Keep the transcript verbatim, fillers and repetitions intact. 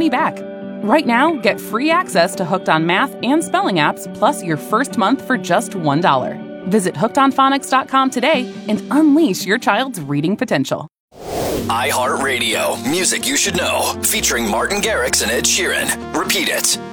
money back. Right now, get free access to Hooked on Math and spelling apps, plus your first month for just one dollar. Visit hooked on phonics dot com today and unleash your child's reading potential. iHeartRadio, music you should know, featuring Martin Garrix and Ed Sheeran. Repeat it.